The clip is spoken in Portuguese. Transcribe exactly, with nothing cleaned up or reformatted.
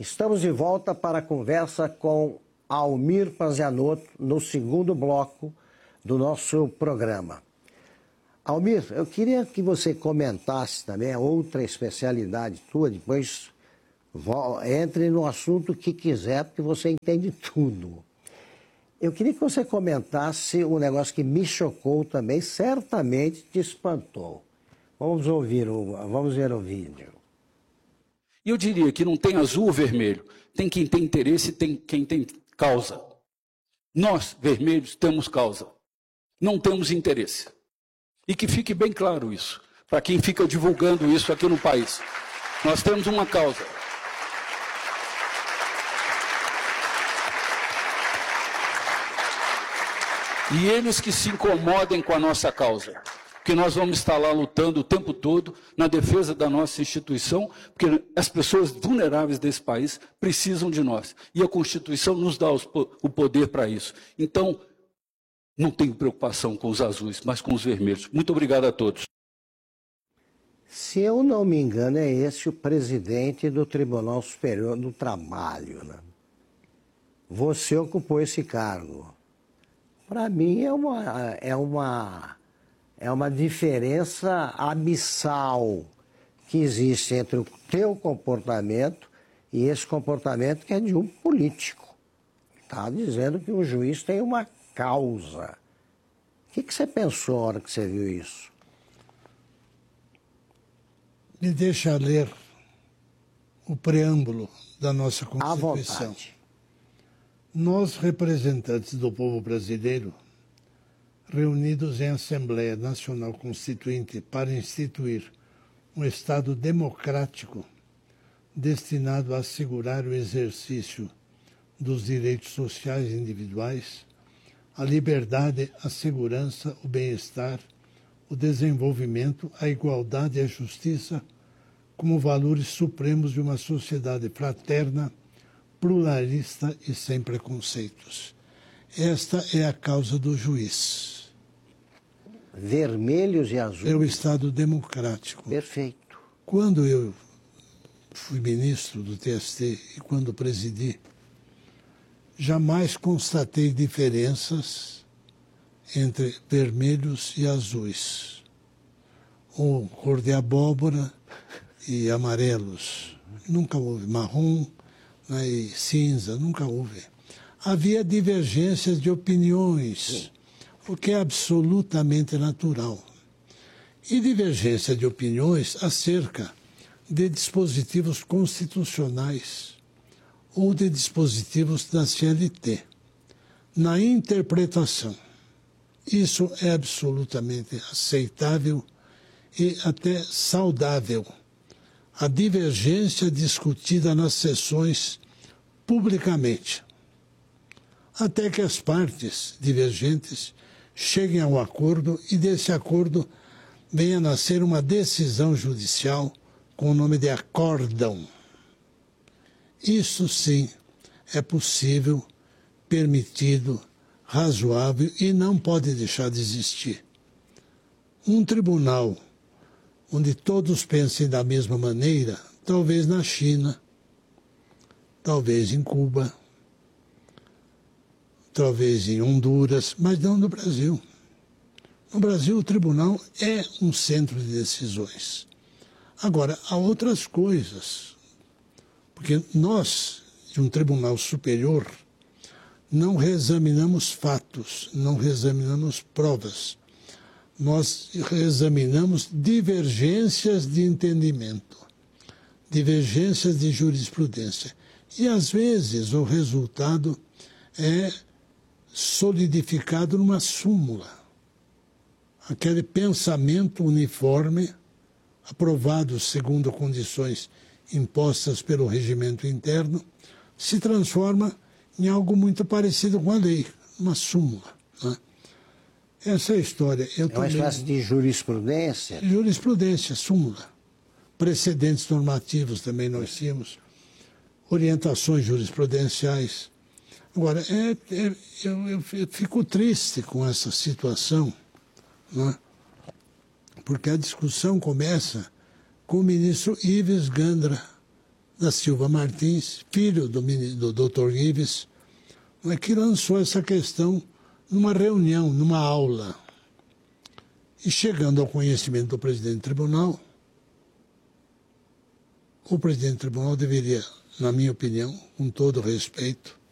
Estamos de volta para a conversa com Almir Pazianotto no segundo bloco do nosso programa. Almir, eu queria que você comentasse também a outra especialidade tua, depois entre no assunto que quiser, porque você entende tudo. Eu queria que você comentasse um negócio que me chocou também, certamente te espantou. Vamos ouvir o, vamos ver o vídeo. Eu diria que não tem azul ou vermelho, tem quem tem interesse e tem quem tem causa. Nós, vermelhos, temos causa, não temos interesse. E que fique bem claro isso, para quem fica divulgando isso aqui no país. Nós temos uma causa. E eles que se incomodem com a nossa causa, porque nós vamos estar lá lutando o tempo todo na defesa da nossa instituição, porque as pessoas vulneráveis desse país precisam de nós. E a Constituição nos dá os, o poder para isso. Então, não tenho preocupação com os azuis, mas com os vermelhos. Muito obrigado a todos. Se eu não me engano, é esse o presidente do Tribunal Superior do Trabalho, né? Você ocupou esse cargo. Para mim é uma, é, uma, é uma diferença abissal que existe entre o teu comportamento e esse comportamento que é de um político. Está dizendo que o juiz tem uma causa. O que, que você pensou na hora que você viu isso? Me deixa ler o preâmbulo da nossa Constituição. À vontade. Nós, representantes do povo brasileiro, reunidos em Assembleia Nacional Constituinte para instituir um Estado democrático destinado a assegurar o exercício dos direitos sociais individuais, a liberdade, a segurança, o bem-estar, o desenvolvimento, a igualdade e a justiça como valores supremos de uma sociedade fraterna, pluralista e sem preconceitos. Esta é a causa do juiz. Vermelhos e azuis. É o Estado democrático. Perfeito. Quando eu fui ministro do T S T e quando presidi, jamais constatei diferenças entre vermelhos e azuis, ou cor de abóbora e amarelos. Nunca houve marrom, né, e cinza, nunca houve. Havia divergências de opiniões, o que é absolutamente natural. E divergência de opiniões acerca de dispositivos constitucionais ou de dispositivos da C L T. Na interpretação, isso é absolutamente aceitável e até saudável. A divergência discutida nas sessões publicamente, até que as partes divergentes cheguem a um acordo e desse acordo venha a nascer uma decisão judicial com o nome de acórdão. Isso sim é possível, permitido, razoável e não pode deixar de existir. Um tribunal onde todos pensem da mesma maneira, talvez na China, talvez em Cuba, talvez em Honduras, mas não no Brasil. No Brasil, o tribunal é um centro de decisões. Agora, há outras coisas, porque nós, de um tribunal superior, não reexaminamos fatos, não reexaminamos provas. Nós examinamos divergências de entendimento, divergências de jurisprudência. E, às vezes, o resultado é solidificado numa súmula. Aquele pensamento uniforme, aprovado segundo condições impostas pelo regimento interno, se transforma em algo muito parecido com a lei, uma súmula, né? Essa é a história. Eu é uma espécie de jurisprudência? Jurisprudência, súmula. Precedentes normativos também nós tínhamos. Orientações jurisprudenciais. Agora, é, é, eu, eu fico triste com essa situação, né? Porque a discussão começa com o ministro Ives Gandra, da Silva Martins, filho do, do doutor Ives, que lançou essa questão numa reunião, numa aula. E chegando ao conhecimento do presidente do tribunal, o presidente do tribunal deveria, na minha opinião, com todo respeito,